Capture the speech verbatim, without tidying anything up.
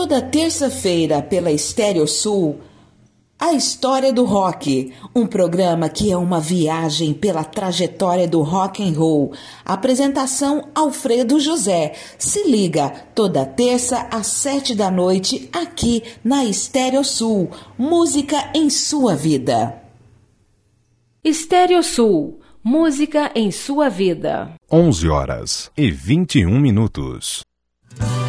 Toda terça-feira pela Estéreo Sul, A História do Rock, um programa que é uma viagem pela trajetória do rock and roll. Apresentação Alfredo José. Se liga, toda terça às sete da noite, aqui na Estéreo Sul. Música em sua vida. Estéreo Sul, música em sua vida. onze horas e vinte e um minutos.